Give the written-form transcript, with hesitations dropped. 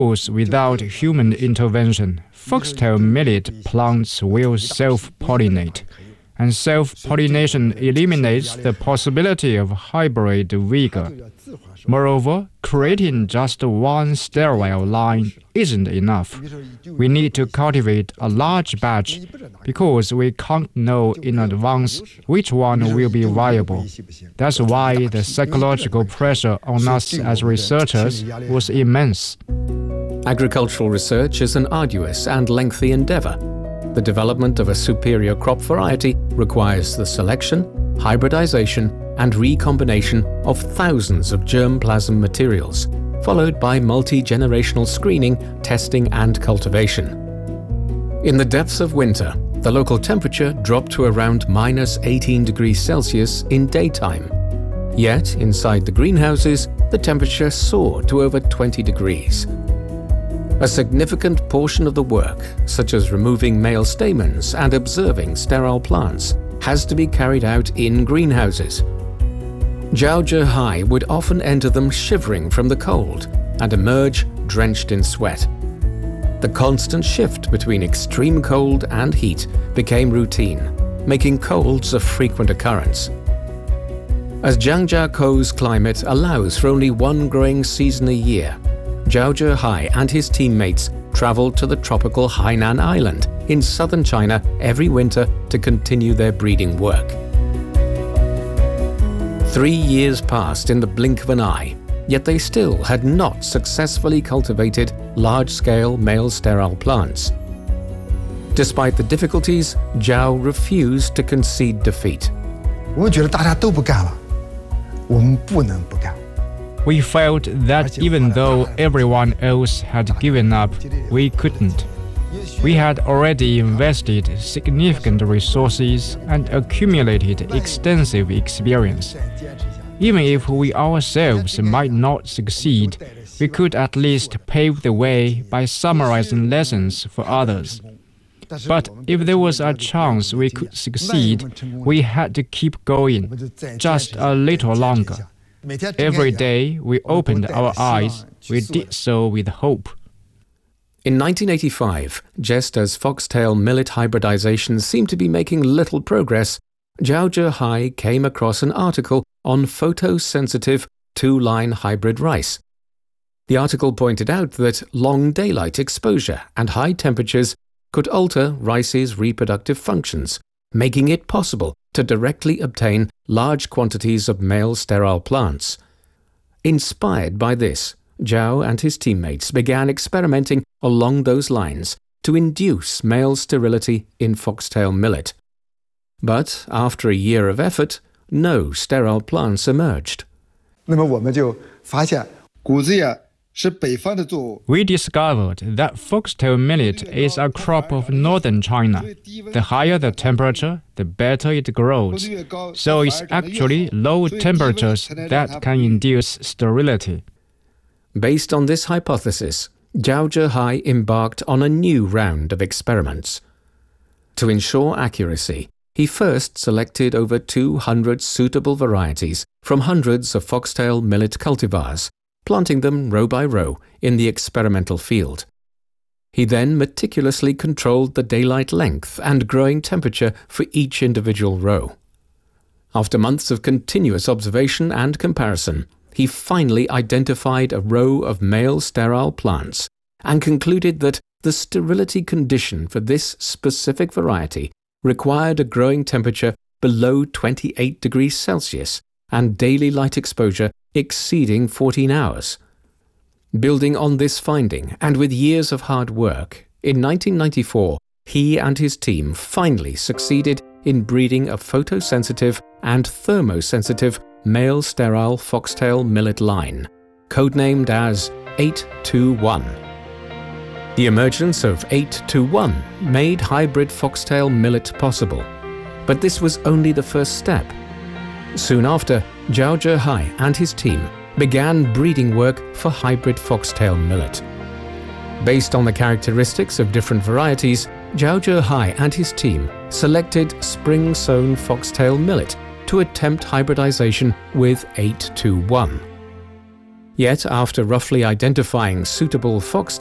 course, without human intervention, foxtail millet plants will self-pollinate, and self-pollination eliminates the possibility of hybrid vigor. Moreover, creating just one sterile line isn't enough. We need to cultivate a large batch because we can't know in advance which one will be viable. That's why the psychological pressure on us as researchers was immense. Agricultural research is an arduous and lengthy endeavor. The development of a superior crop variety requires the selection, hybridization, and recombination of thousands of germplasm materials, followed by multi-generational screening, testing, and cultivation. In the depths of winter, the local temperature dropped to around -18 degrees Celsius in daytime. Yet, inside the greenhouses, the temperature soared to over 20 degrees. A significant portion of the work, such as removing male stamens and observing sterile plants, has to be carried out in greenhouses. Zhao Zhihai would often enter them shivering from the cold and emerge drenched in sweat. The constant shift between extreme cold and heat became routine, making colds a frequent occurrence. As Zhangjiakou's climate allows for only one growing season a year, Zhao Zhihai and his teammates traveled to the tropical Hainan Island in southern China every winter to continue their breeding work. 3 years passed in the blink of an eye, yet they still had not successfully cultivated large-scale male sterile plants. Despite the difficulties, Zhao refused to concede defeat. We felt that even though everyone else had given up, we couldn't. We had already invested significant resources and accumulated extensive experience. Even if we ourselves might not succeed, we could at least pave the way by summarizing lessons for others. But if there was a chance we could succeed, we had to keep going, just a little longer. Every day we opened our eyes, we did so with hope. In 1985, just as foxtail millet hybridization seemed to be making little progress, Zhao Zhihai came across an article on photosensitive two-line hybrid rice. The article pointed out that long daylight exposure and high temperatures could alter rice's reproductive functions, making it possible to directly obtain large quantities of male sterile plants. Inspired by this, Zhao and his teammates began experimenting along those lines to induce male sterility in foxtail millet. But after a year of effort, no sterile plants emerged. We discovered that foxtail millet is a crop of northern China. The higher the temperature, the better it grows. So it's actually low temperatures that can induce sterility. Based on this hypothesis, Zhao Zhihai embarked on a new round of experiments. To ensure accuracy, he first selected over 200 suitable varieties from hundreds of foxtail millet cultivars, planting them row by row in the experimental field. He then meticulously controlled the daylight length and growing temperature for each individual row. After months of continuous observation and comparison, he finally identified a row of male sterile plants and concluded that the sterility condition for this specific variety required a growing temperature below 28 degrees Celsius and daily light exposure exceeding 14 hours. Building on this finding and with years of hard work, in 1994, he and his team finally succeeded in breeding a photosensitive and thermosensitive male sterile foxtail millet line, codenamed as 821. The emergence of 821 made hybrid foxtail millet possible, but this was only the first step. Soon after, Zhao Zhihai and his team began breeding work for hybrid foxtail millet. Based on the characteristics of different varieties, Zhao Zhihai and his team selected spring-sown foxtail millet to attempt hybridization with 821. Yet, after roughly identifying suitable fox